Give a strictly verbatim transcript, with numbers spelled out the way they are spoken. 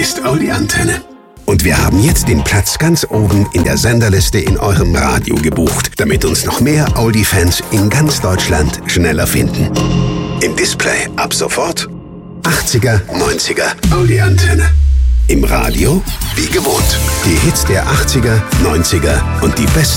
ist Audi Antenne. Und wir haben jetzt den Platz ganz oben in der Senderliste in eurem Radio gebucht, damit uns noch mehr Audi-Fans in ganz Deutschland schneller finden. Im Display ab sofort achtziger, neunziger Audi Antenne. Im Radio wie gewohnt. Die Hits der achtziger, neunziger und die besten